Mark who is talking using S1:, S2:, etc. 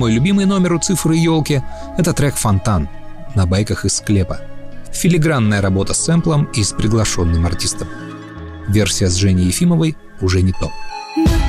S1: мой любимый номер у «Цифры и елки» — это трек «Фонтан» на байках из склепа. Филигранная работа с сэмплом и с приглашенным артистом. Версия с Женей Ефимовой уже не то.